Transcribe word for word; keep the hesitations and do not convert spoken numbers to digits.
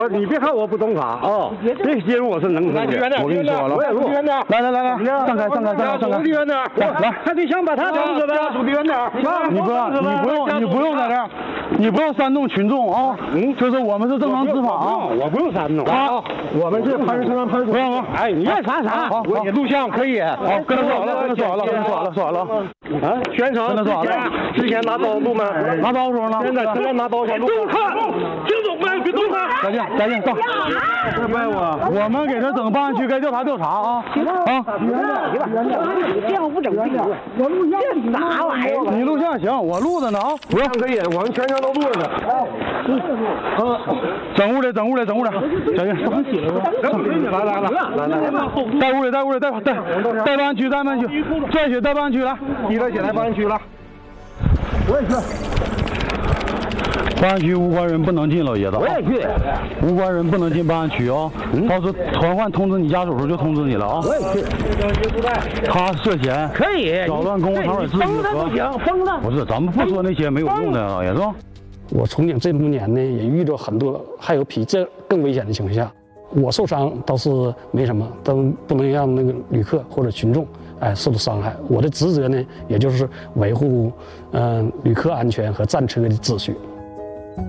你别看我不懂法哦，别以为我是能手的。我跟你说了，来来来来，散开散开散开散开，离远点，来，他就想把他整死的，离远点。你不要，你不用，你不用在这儿，你不用煽动群众啊。嗯，就是我们是正常执法啊，我不用煽动啊，我们是潘石川潘所。不用不用，哎，你爱啥啥，我你录像可以。好，跟他说完了，跟他说完了，跟他说完了，说完了。啊，全程跟他说完了。之前拿刀录吗？拿刀时候呢？现在现在拿刀先录。动他，听懂没？别动他。再见。再见，到。别怪我，我们给他整办案区，该调查调查啊啊！这样不整这个，我录像这啥玩意儿？你录像行，我录着呢啊！不用可以，我们全程都录着呢。啊，整屋里，整屋里，整屋里，小心，整起来了！来来来来来来，带屋里，带屋里，带带带办案区，带办案区，拽起带办案区来，提了起来办案区了。我也去。办案区无关人不能进，老爷子。我也去。无关人不能进办案区啊！到时候传唤通知你家属时候就通知你了啊！我也去。他涉嫌可以扰乱公共场所秩序和。封他不行，封他。不是，咱们不说那些没有用的，老爷子。我从警这么多年呢，也遇到很多还有比这更危险的情况下，我受伤倒是没什么，但不能让那个旅客或者群众哎受到伤害。我的职责呢，也就是维护嗯、呃、旅客安全和战车的秩序。